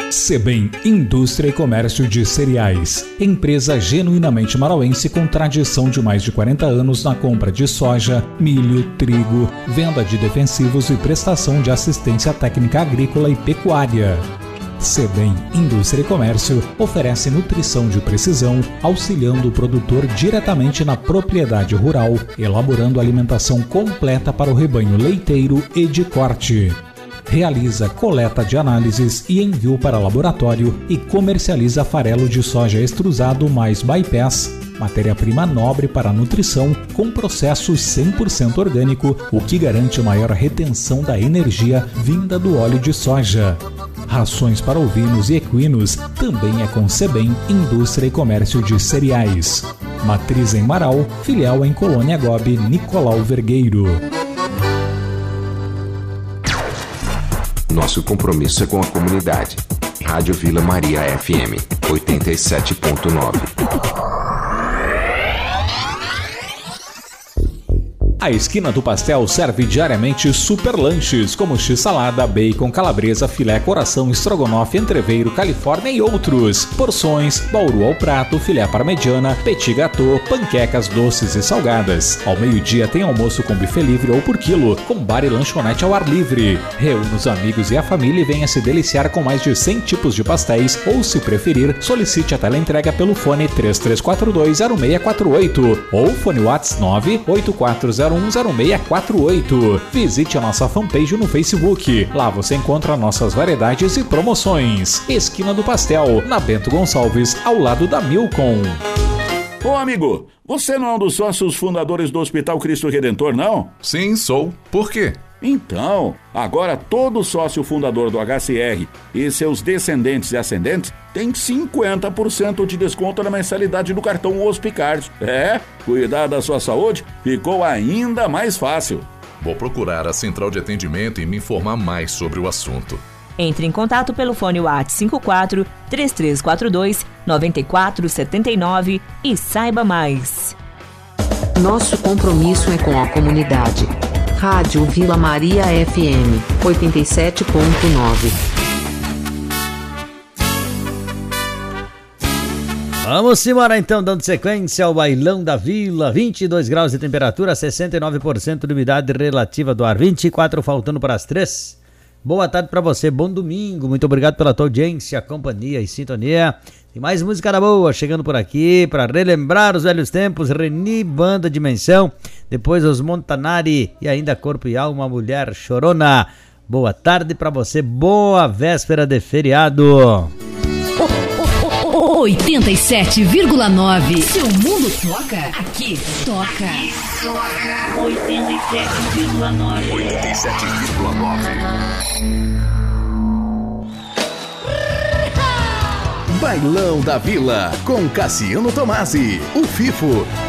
Sebem Indústria e Comércio de Cereais, empresa genuinamente marauense com tradição de mais de 40 anos na compra de soja, milho, trigo, venda de defensivos e prestação de assistência técnica agrícola e pecuária. Sebem Indústria e Comércio oferece nutrição de precisão, auxiliando o produtor diretamente na propriedade rural, elaborando alimentação completa para o rebanho leiteiro e de corte. Realiza coleta de análises e envio para laboratório e comercializa farelo de soja extrusado mais bypass, matéria-prima nobre para a nutrição com processo 100% orgânico, o que garante maior retenção da energia vinda do óleo de soja. Rações para ovinos e equinos também é com Sebem Indústria e Comércio de Cereais. Matriz em Marau, filial em Colônia Gobi, Nicolau Vergueiro. Nosso compromisso é com a comunidade. Rádio Vila Maria FM 87.9. A Esquina do Pastel serve diariamente super lanches, como x-salada, bacon, calabresa, filé, coração, estrogonofe, entreveiro, califórnia e outros. Porções, bauru ao prato, filé parmegiana, petit gâteau, panquecas doces e salgadas. Ao meio-dia tem almoço com buffet livre ou por quilo, com bar e lanchonete ao ar livre. Reúna os amigos e a família e venha se deliciar com mais de 100 tipos de pastéis, ou se preferir, solicite a teleentrega pelo fone 33420648 ou fone WhatsApp 984010648. Visite a nossa fanpage no Facebook. Lá você encontra nossas variedades e promoções. Esquina do Pastel, na Bento Gonçalves, ao lado da Milcom. Ô amigo, você não é um dos sócios fundadores do Hospital Cristo Redentor, não? Sim, sou. Por quê? Então, agora todo sócio fundador do HCR e seus descendentes e ascendentes tem 50% de desconto na mensalidade do cartão Hospicard. Cuidar da sua saúde ficou ainda mais fácil. Vou procurar a central de atendimento e me informar mais sobre o assunto. Entre em contato pelo fone WhatsApp 54 3342 9479 e saiba mais. Nosso compromisso é com a comunidade. Rádio Vila Maria FM 87.9. Vamos embora então, dando sequência ao Bailão da Vila. 22 graus de temperatura, 69% de umidade relativa do ar, 24 faltando para as 3. Boa tarde para você, bom domingo, muito obrigado pela tua audiência, companhia e sintonia. Tem mais música da boa chegando por aqui para relembrar os velhos tempos. Reni, Banda Dimensão, depois os Montanari e ainda Corpo e Alma, Mulher Chorona. Boa tarde para você, boa véspera de feriado. 87,9. Seu mundo toca, aqui toca. 87,9. 87,9. Bailão da Vila, com Cassiano Tomasi, o Fifo,